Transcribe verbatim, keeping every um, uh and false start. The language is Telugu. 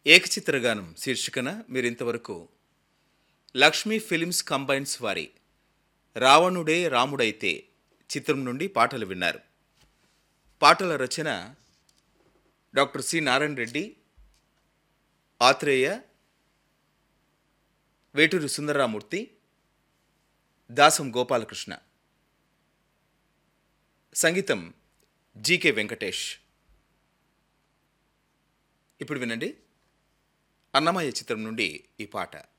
ఏకచిత్రగానం శీర్షికన మీరింతవరకు లక్ష్మీ ఫిలిమ్స్ కంబైన్స్ వారి రావణుడే రాముడైతే చిత్రం నుండి పాటలు విన్నారు. పాటల రచన డాక్టర్ సి నారాయణ రెడ్డి, ఆత్రేయ, వేటూరి సుందరరామూర్తి, దాసం గోపాలకృష్ణ. సంగీతం జీకే వెంకటేష్. ఇప్పుడు వినండి, అన్నమయ్య చిత్రం నుండి ఈ పాట.